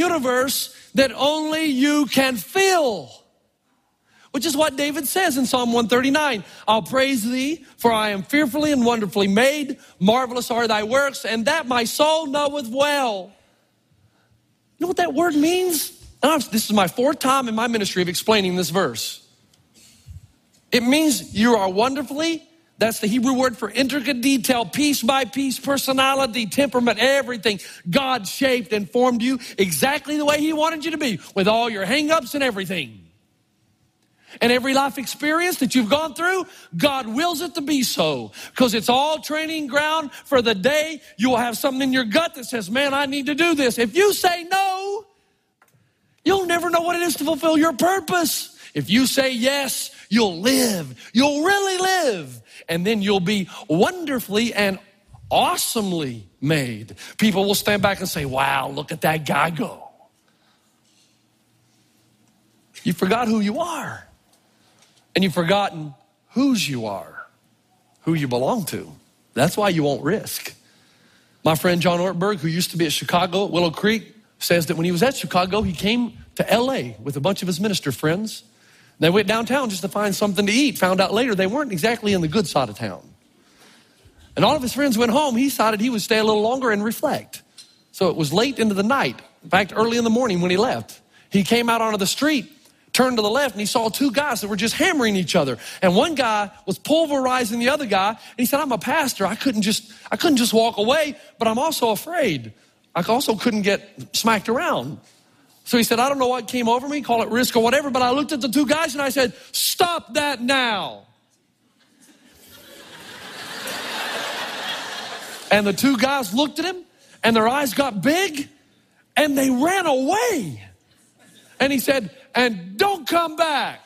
universe that only you can fill. Which is what David says in Psalm 139. I'll praise thee, for I am fearfully and wonderfully made. Marvelous are thy works, and that my soul knoweth well. You know what that word means? This is my fourth time in my ministry of explaining this verse. It means you are wonderfully, that's the Hebrew word for intricate detail, piece by piece, personality, temperament, everything. God shaped and formed you exactly the way he wanted you to be, with all your hang-ups and everything. And every life experience that you've gone through, God wills it to be so. Because it's all training ground for the day you will have something in your gut that says, man, I need to do this. If you say no, you'll never know what it is to fulfill your purpose. If you say yes, you'll live. You'll really live. And then you'll be wonderfully and awesomely made. People will stand back and say, wow, look at that guy go. You forgot who you are. And you've forgotten whose you are, who you belong to. That's why you won't risk. My friend John Ortberg, who used to be at Chicago, Willow Creek, says that when he was at Chicago, he came to L.A. with a bunch of his minister friends. They went downtown just to find something to eat. Found out later they weren't exactly in the good side of town. And all of his friends went home. He decided he would stay a little longer and reflect. So it was late into the night. In fact, early in the morning when he left, he came out onto the street, turned to the left, and he saw two guys that were just hammering each other. And one guy was pulverizing the other guy. And he said, I'm a pastor. I couldn't just walk away, but I'm also afraid. I also couldn't get smacked around. So he said, I don't know what came over me, call it risk or whatever, but I looked at the two guys and I said, stop that now. And the two guys looked at him and their eyes got big and they ran away. And he said, and don't come back.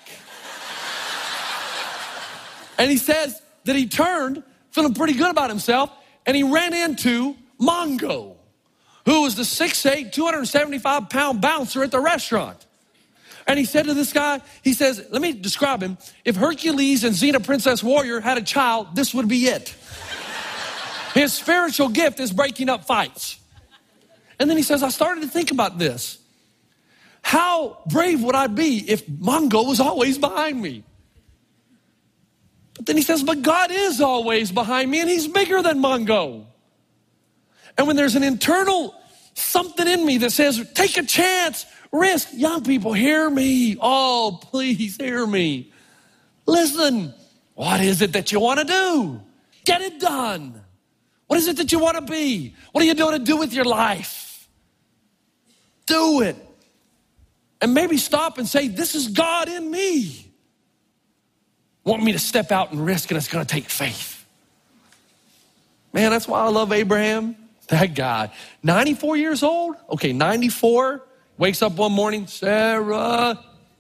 And he says that he turned, feeling pretty good about himself, and he ran into Mongo, who was the 6'8", 275-pound bouncer at the restaurant. And he said to this guy, he says, let me describe him. If Hercules and Xena, Princess Warrior, had a child, this would be it. His spiritual gift is breaking up fights. And then he says, I started to think about this. How brave would I be if Mongo was always behind me? But then he says, but God is always behind me and he's bigger than Mongo. And when there's an internal something in me that says, take a chance, risk. Young people, hear me. Oh, please hear me. Listen, what is it that you want to do? Get it done. What is it that you want to be? What are you doing to do with your life? Do it. And maybe stop and say, this is God in me. Want me to step out and risk, and it's going to take faith. Man, that's why I love Abraham. That guy, 94 years old. Okay, 94. Wakes up one morning, Sarah,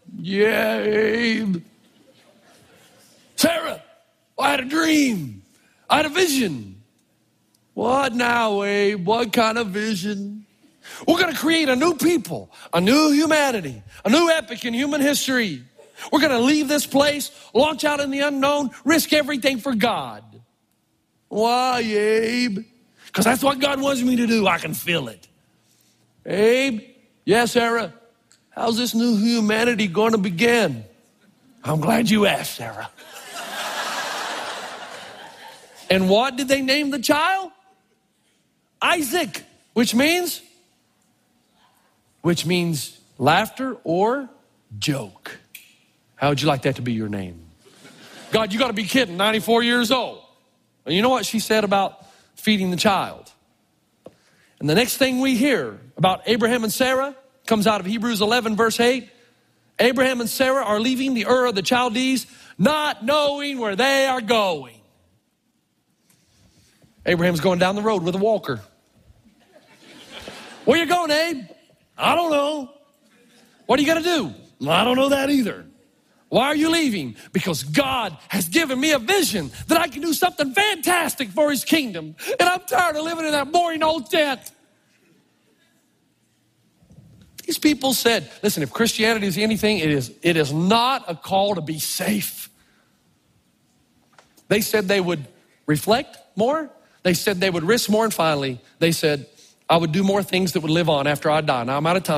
Abe. Sarah, I had a dream. I had a vision. What now, Abe? What kind of vision? We're going to create a new people, a new humanity, a new epic in human history. We're going to leave this place, launch out in the unknown, risk everything for God. Why, Abe? Because that's what God wants me to do. I can feel it. Abe, yes, Sarah, how's this new humanity going to begin? I'm glad you asked, Sarah. And what did they name the child? Isaac, which means laughter or joke. How would you like that to be your name? God, you got to be kidding, 94 years old. And you know what she said about feeding the child? And the next thing we hear about Abraham and Sarah comes out of Hebrews 11, verse 8. Abraham and Sarah are leaving the Ur of the Chaldees, not knowing where they are going. Abraham's going down the road with a walker. Where you going, Abe? I don't know. What are you going to do? I don't know that either. Why are you leaving? Because God has given me a vision that I can do something fantastic for his kingdom. And I'm tired of living in that boring old tent. These people said, listen, if Christianity is anything, it is not a call to be safe. They said they would reflect more. They said they would risk more. And finally, they said, I would do more things that would live on after I die. Now I'm out of time.